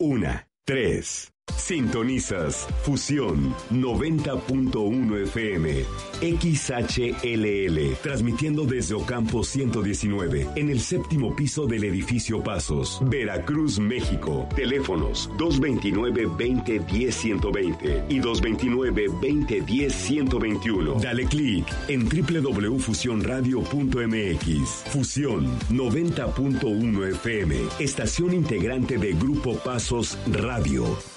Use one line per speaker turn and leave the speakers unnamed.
1, 3. Sintonizas Fusión 90.1 FM XHLL, transmitiendo desde Ocampo 119 en el séptimo piso del edificio Pasos, Veracruz, México. Teléfonos 229-2010-120 y 229-2010-121. Dale clic en www.fusionradio.mx. Fusión 90.1 FM, estación integrante de Grupo Pasos Radio.